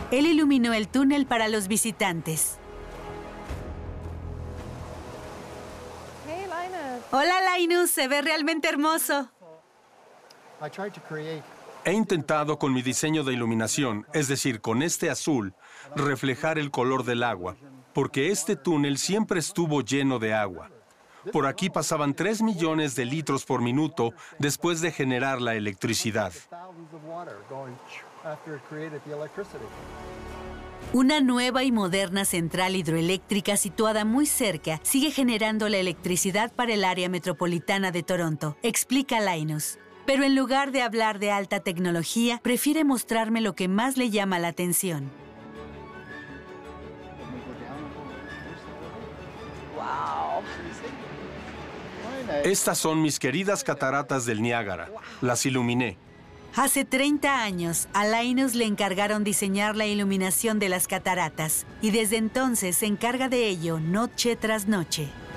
Él iluminó el túnel para los visitantes. Hey, Linus. Hola, Linus. Se ve realmente hermoso. He intentado con mi diseño de iluminación, es decir, con este azul, reflejar el color del agua, porque este túnel siempre estuvo lleno de agua. Por aquí pasaban 3 millones de litros por minuto después de generar la electricidad. Una nueva y moderna central hidroeléctrica situada muy cerca sigue generando la electricidad para el área metropolitana de Toronto, explica Linus. Pero en lugar de hablar de alta tecnología, prefiere mostrarme lo que más le llama la atención. Wow. Estas son mis queridas cataratas del Niágara. Las iluminé. Hace 30 años, a Linus le encargaron diseñar la iluminación de las cataratas, y desde entonces se encarga de ello noche tras noche.